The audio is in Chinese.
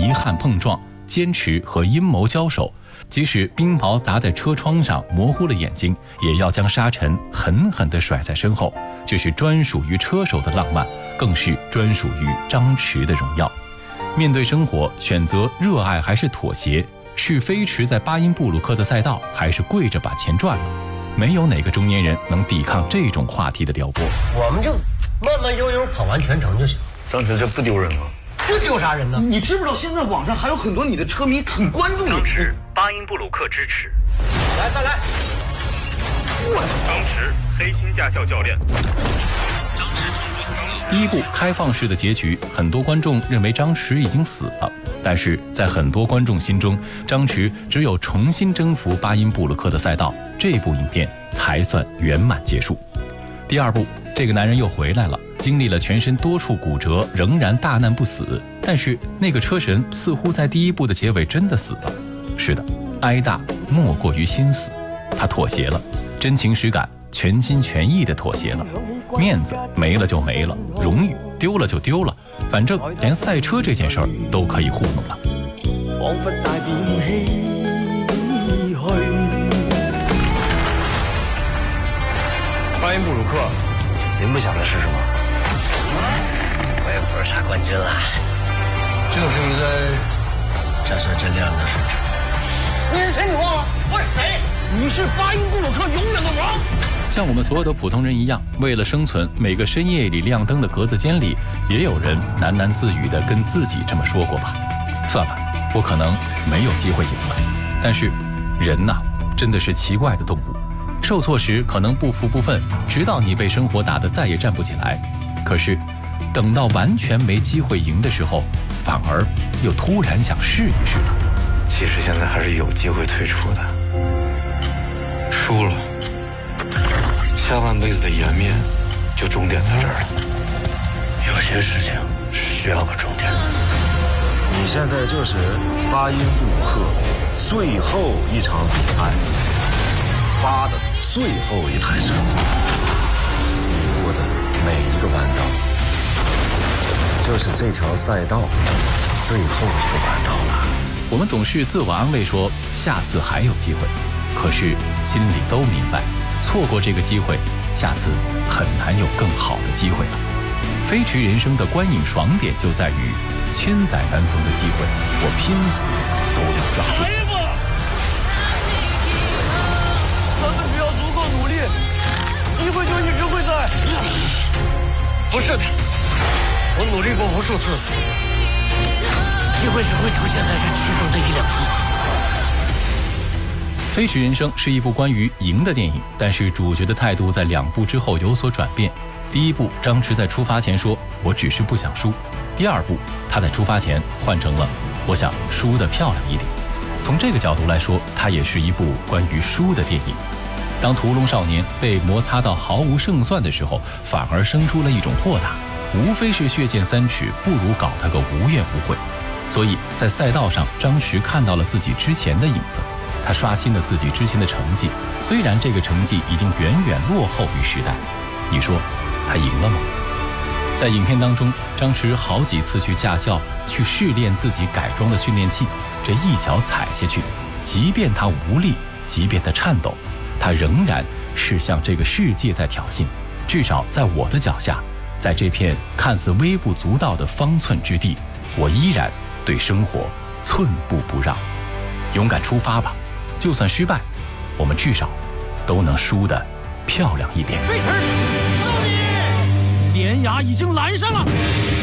遗憾碰撞、坚持和阴谋交手，即使冰雹砸在车窗上模糊了眼睛，也要将沙尘狠狠地甩在身后。这是专属于车手的浪漫，更是专属于张弛的荣耀。面对生活，选择热爱还是妥协？是飞驰在巴音布鲁克的赛道，还是跪着把钱赚了？没有哪个中年人能抵抗这种话题的撩拨。 我们就慢慢悠悠跑完全程就行。 张弛，这不丢人吗？ 这丢啥人呢？ 你知不知道现在网上还有很多你的车迷很关注你？ 张弛，巴音布鲁克支持。 来，再来。 张弛，黑心驾校教练。 第一部开放式的结局，很多观众认为张弛已经死了，但是在很多观众心中，张弛只有重新征服巴音布鲁克的赛道，这部影片才算圆满结束。第二部，这个男人又回来了，经历了全身多处骨折，仍然大难不死。但是那个车神似乎在第一部的结尾真的死了。是的，挨大莫过于心死，他妥协了，真情实感，全心全意地妥协了。面子没了就没了，荣誉丢了就丢了，反正连赛车这件事儿都可以糊弄了。 仿佛大便唏噓。 巴音布鲁克，您不想再试试吗？ 我也不是啥冠军了， 这是一个这算真亮的水平。你是谁？你忘了？我是谁？你是巴音布鲁克永远的王。 像我们所有的普通人一样，为了生存，每个深夜里亮灯的格子间里，也有人喃喃自语地跟自己这么说过吧。算了，我可能没有机会赢了。但是人呐，真的是奇怪的动物，受挫时可能不服不忿，直到你被生活打得再也站不起来。可是等到完全没机会赢的时候，反而又突然想试一试了。 其实现在还是有机会退出的，输了，下半辈子的颜面就终点在这儿了。 有些事情是需要个终点的。 你现在就是巴音布鲁克最后一场比赛发的最后一台车，过的每一个弯道，就是这条赛道最后一个弯道了。 我们总是自我安慰说下次还有机会，可是心里都明白，错过这个机会，下次很难有更好的机会了。飞驰人生的观影爽点就在于千载难逢的机会，我拼死都要抓住。 咱们只要足够努力，机会就一直会在。 不是的，我努力过无数次，机会只会出现在这其中的一两次。 《飞驰人生》是一部关于赢的电影，但是主角的态度在2部之后有所转变。第一部，张弛在出发前说：“我只是不想输。”第2部，他在出发前换成了：“我想输得漂亮一点。”从这个角度来说，它也是一部关于输的电影。当屠龙少年被摩擦到毫无胜算的时候，反而生出了一种豁达，无非是血溅3尺，不如搞他个无怨无悔。所以在赛道上，张弛看到了自己之前的影子。他刷新了自己之前的成绩，虽然这个成绩已经远远落后于时代。你说他赢了吗？在影片当中，张弛好几次去驾校去试炼自己改装的训练器，这一脚踩下去，即便他无力，即便他颤抖，他仍然是向这个世界在挑衅。至少在我的脚下，在这片看似微不足道的方寸之地，我依然对生活寸步不让。勇敢出发吧，就算失败，我们至少都能输得漂亮一点。 飞驰，揍你！连牙已经拦上了。